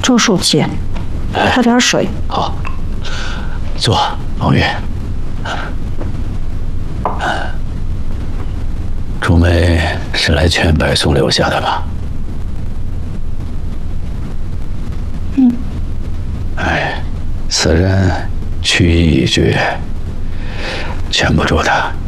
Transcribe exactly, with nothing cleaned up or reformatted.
周书记，喝点水。 好，坐，王爷。朱梅是来劝白松留下的吧？ 嗯。 哎，此人曲意已决，劝不住他。